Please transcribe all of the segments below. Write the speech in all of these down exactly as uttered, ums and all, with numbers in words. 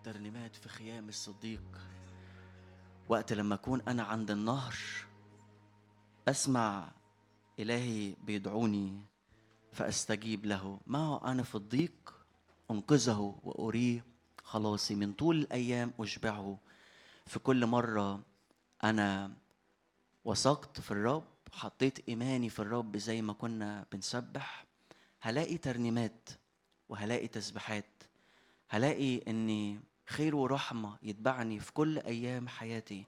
ترنيمات في خيام الصديق. وقت لما أكون أنا عند النهر أسمع إلهي بيدعوني فأستجيب له. معه أنا في الضيق أنقذه وأريه خلاصي. من طول الأيام أشبعه. في كل مرة أنا وثقت في الرب، حطيت إيماني في الرب زي ما كنا بنسبح، هلاقي ترنيمات وهلاقي تسبيحات، هلاقي إني خير ورحمة يتبعني في كل أيام حياتي.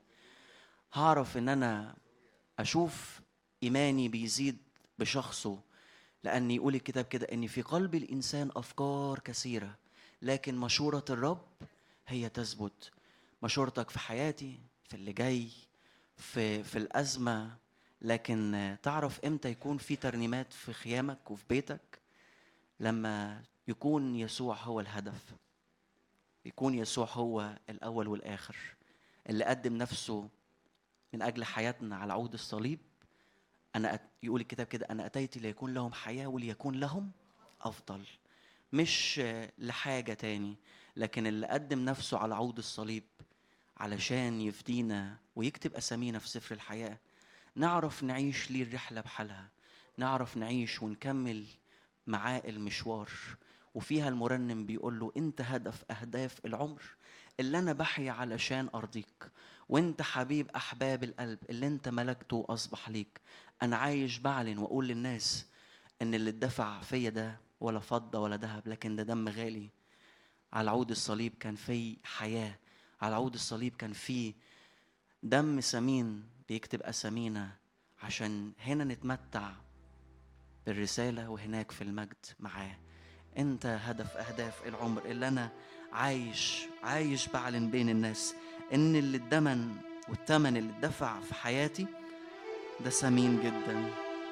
هعرف إن أنا أشوف إيماني بيزيد بشخصه، لأن يقول الكتاب كده إن في قلب الإنسان أفكار كثيرة لكن مشورة الرب هي تثبت. مشورتك في حياتي، في اللي جاي، في, في الأزمة، لكن تعرف إمتى يكون في ترنيمات في خيامك وفي بيتك؟ لما يكون يسوع هو الهدف، يكون يسوع هو الأول والآخر اللي قدم نفسه من أجل حياتنا على عود الصليب. أنا أت... يقول الكتاب كده أنا أتيت ليكون لهم حياة وليكون لهم أفضل. مش لحاجة تاني، لكن اللي قدم نفسه على عود الصليب علشان يفدينا ويكتب أسامينا في سفر الحياة، نعرف نعيش ليه الرحلة بحالها، نعرف نعيش ونكمل معاه المشوار. وفيها المرنم بيقول له أنت هدف أهداف العمر اللي أنا بحي علشان أرضيك، وأنت حبيب أحباب القلب اللي أنت ملكته أصبح ليك. أنا عايش بعلن وأقول للناس إن اللي اتدفع فيا ده ولا فضة ولا ذهب، لكن ده دم غالي. على عود الصليب كان فيه حياة، على عود الصليب كان فيه دم ثمين بيكتب أسامينا عشان هنا نتمتع بالرسالة وهناك في المجد معاه. انت هدف أهداف العمر اللي أنا عايش عايش بعلن بين الناس إن اللي الدمن والثمن اللي اتدفع في حياتي ده ثمين جدا.